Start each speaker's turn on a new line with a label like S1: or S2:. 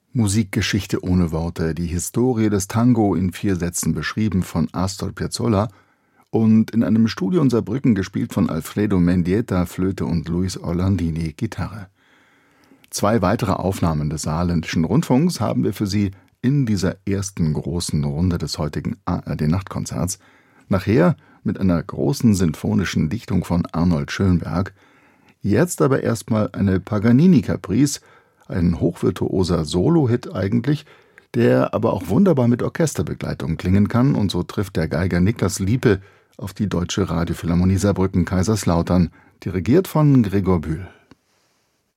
S1: Musikgeschichte ohne Worte, die Historie des Tango in 4 Sätzen beschrieben von Astor Piazzolla und in einem Studio in Saarbrücken gespielt von Alfredo Mendieta, Flöte und Luis Orlandini, Gitarre. 2 weitere Aufnahmen des Saarländischen Rundfunks haben wir für Sie in dieser ersten großen Runde des heutigen ARD-Nachtkonzerts. Nachher mit einer großen sinfonischen Dichtung von Arnold Schönberg. Jetzt aber erstmal eine Paganini-Caprice, ein hochvirtuoser Solo-Hit eigentlich, der aber auch wunderbar mit Orchesterbegleitung klingen kann, und so trifft der Geiger Niklas Liepe auf die Deutsche Radiophilharmonie Saarbrücken-Kaiserslautern, dirigiert von Gregor Bühl.